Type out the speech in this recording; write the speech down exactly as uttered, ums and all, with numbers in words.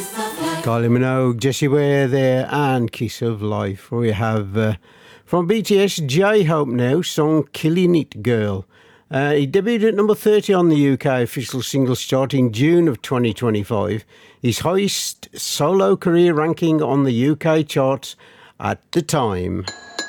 Kylie Minogue, Jessie Ware there, and Kiss of Life. We have uh, from B T S, J-Hope now, song Killing It Girl. Uh, he debuted at number thirty on the U K official singles chart in June of twenty twenty-five. His highest solo career ranking on the U K charts at the time.